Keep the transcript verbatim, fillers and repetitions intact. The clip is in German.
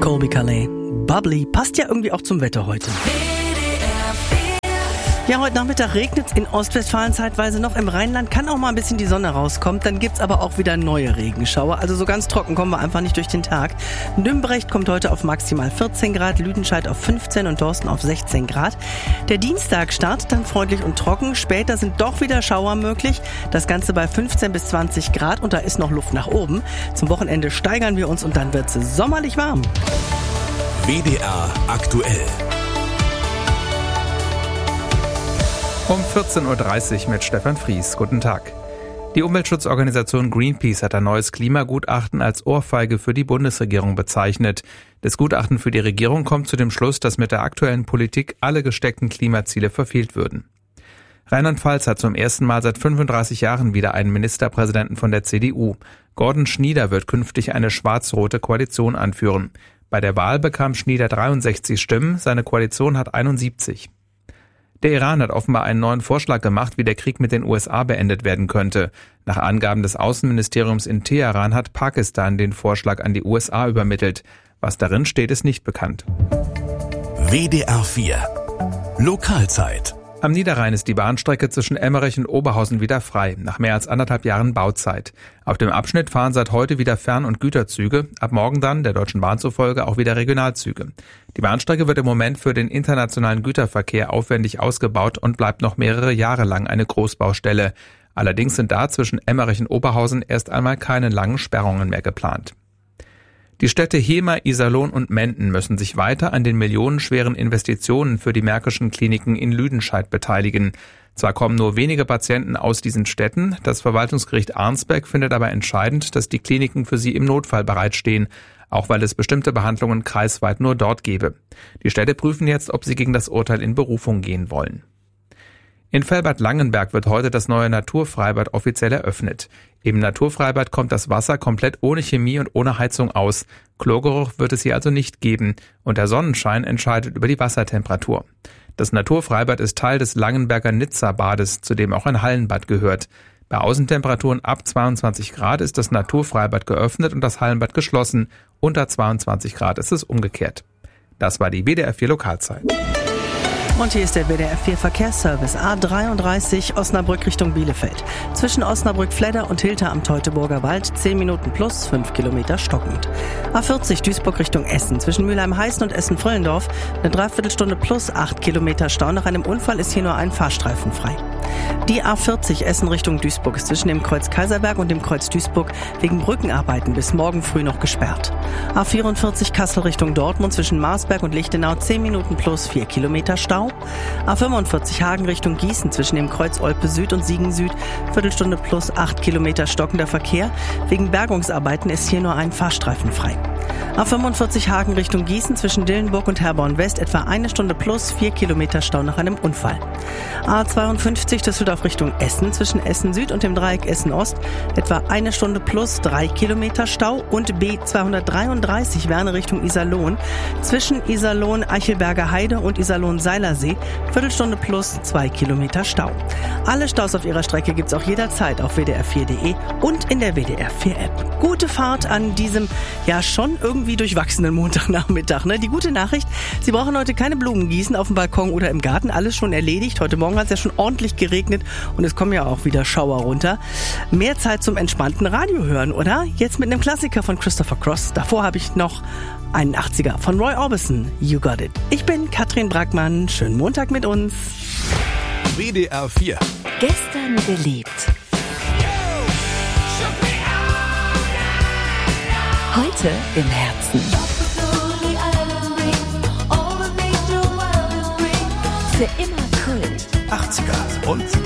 Colby Calais. Bubbly passt ja irgendwie auch zum Wetter heute. Ja, heute Nachmittag regnet es in Ostwestfalen zeitweise noch. Im Rheinland kann auch mal ein bisschen die Sonne rauskommen. Dann gibt's aber auch wieder neue Regenschauer. Also so ganz trocken kommen wir einfach nicht durch den Tag. Nümbrecht kommt heute auf maximal vierzehn Grad, Lüdenscheid auf fünfzehn und Dorsten auf sechzehn Grad. Der Dienstag startet dann freundlich und trocken. Später sind doch wieder Schauer möglich. Das Ganze bei fünfzehn bis zwanzig Grad und da ist noch Luft nach oben. Zum Wochenende steigern wir uns und dann wird's sommerlich warm. W D R aktuell. Um vierzehn Uhr dreißig mit Stefan Fries. Guten Tag. Die Umweltschutzorganisation Greenpeace hat ein neues Klimagutachten als Ohrfeige für die Bundesregierung bezeichnet. Das Gutachten für die Regierung kommt zu dem Schluss, dass mit der aktuellen Politik alle gesteckten Klimaziele verfehlt würden. Rheinland-Pfalz hat zum ersten Mal seit fünfunddreißig Jahren wieder einen Ministerpräsidenten von der C D U. Gordon Schnieder wird künftig eine schwarz-rote Koalition anführen. Bei der Wahl bekam Schnieder dreiundsechzig Stimmen, seine Koalition hat einundsiebzig. Der Iran hat offenbar einen neuen Vorschlag gemacht, wie der Krieg mit den U S A beendet werden könnte. Nach Angaben des Außenministeriums in Teheran hat Pakistan den Vorschlag an die U S A übermittelt. Was darin steht, ist nicht bekannt. W D R vier Lokalzeit. Am Niederrhein ist die Bahnstrecke zwischen Emmerich und Oberhausen wieder frei, nach mehr als anderthalb Jahren Bauzeit. Auf dem Abschnitt fahren seit heute wieder Fern- und Güterzüge, ab morgen dann, der Deutschen Bahn zufolge, auch wieder Regionalzüge. Die Bahnstrecke wird im Moment für den internationalen Güterverkehr aufwendig ausgebaut und bleibt noch mehrere Jahre lang eine Großbaustelle. Allerdings sind da zwischen Emmerich und Oberhausen erst einmal keine langen Sperrungen mehr geplant. Die Städte Hemer, Iserlohn und Menden müssen sich weiter an den millionenschweren Investitionen für die Märkischen Kliniken in Lüdenscheid beteiligen. Zwar kommen nur wenige Patienten aus diesen Städten, das Verwaltungsgericht Arnsberg findet aber entscheidend, dass die Kliniken für sie im Notfall bereitstehen, auch weil es bestimmte Behandlungen kreisweit nur dort gebe. Die Städte prüfen jetzt, ob sie gegen das Urteil in Berufung gehen wollen. In Velbert-Langenberg wird heute das neue Naturfreibad offiziell eröffnet. Im Naturfreibad kommt das Wasser komplett ohne Chemie und ohne Heizung aus. Chlorgeruch wird es hier also nicht geben und der Sonnenschein entscheidet über die Wassertemperatur. Das Naturfreibad ist Teil des Langenberger Nizza-Bades, zu dem auch ein Hallenbad gehört. Bei Außentemperaturen ab zweiundzwanzig Grad ist das Naturfreibad geöffnet und das Hallenbad geschlossen. Unter zweiundzwanzig Grad ist es umgekehrt. Das war die W D R vier Lokalzeit. Und hier ist der W D R vier Verkehrsservice A dreiunddreißig Osnabrück Richtung Bielefeld. Zwischen Osnabrück-Fledder und Hilter am Teutoburger Wald zehn Minuten plus, fünf Kilometer stockend. A vierzig Duisburg Richtung Essen. Zwischen Mülheim-Heißen und Essen-Fröllendorf eine Dreiviertelstunde plus, acht Kilometer Stau. Nach einem Unfall ist hier nur ein Fahrstreifen frei. Die A vierzig Essen Richtung Duisburg ist zwischen dem Kreuz Kaiserberg und dem Kreuz Duisburg wegen Brückenarbeiten bis morgen früh noch gesperrt. A vierundvierzig Kassel Richtung Dortmund zwischen Marsberg und Lichtenau zehn Minuten plus, vier Kilometer Stau. A fünfundvierzig Hagen Richtung Gießen zwischen dem Kreuz Olpe Süd und Siegen Süd Viertelstunde plus, acht Kilometer stockender Verkehr. Wegen Bergungsarbeiten ist hier nur ein Fahrstreifen frei. A fünfundvierzig Hagen Richtung Gießen zwischen Dillenburg und Herborn West etwa eine Stunde plus, vier Kilometer Stau nach einem Unfall. A zweiundfünfzig Düsseldorf Richtung Essen zwischen Essen Süd und dem Dreieck Essen Ost etwa eine Stunde plus, drei Kilometer Stau. Und B zweihundertdreiunddreißig Werne Richtung Iserlohn zwischen Iserlohn Eichelberger Heide und Iserlohn Seilersee Viertelstunde plus, zwei Kilometer Stau. Alle Staus auf ihrer Strecke gibt's auch jederzeit auf w d r vier punkt d e und in der W D R vier App. Gute Fahrt an diesem ja schon irgendwie durchwachsenen Montagnachmittag. Ne? Die gute Nachricht, Sie brauchen heute keine Blumen gießen auf dem Balkon oder im Garten. Alles schon erledigt. Heute Morgen hat es ja schon ordentlich geregnet und es kommen ja auch wieder Schauer runter. Mehr Zeit zum entspannten Radio hören, oder? Jetzt mit einem Klassiker von Christopher Cross. Davor habe ich noch einen achtziger von Roy Orbison. You got it. Ich bin Katrin Brackmann. Schönen Montag mit uns. W D R vier. Gestern geliebt. Heute im Herzen. Für immer Kult. achtziger und